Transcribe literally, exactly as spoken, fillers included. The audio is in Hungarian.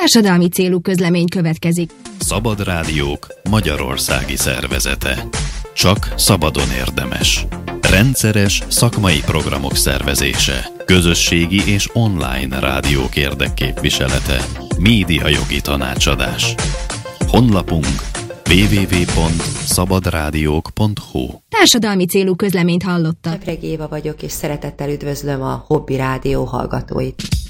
Társadalmi célú közlemény következik. Szabad Rádiók magyarországi szervezete. Csak szabadon érdemes. Rendszeres szakmai programok szervezése. Közösségi és online rádiók érdekképviselete. Médiajogi tanácsadás. Honlapunk double-u double-u double-u pont szabadrádiók pont hu. Társadalmi célú közleményt hallottak. Csepregi Éva vagyok, és szeretettel üdvözlöm a Hobby Rádió hallgatóit.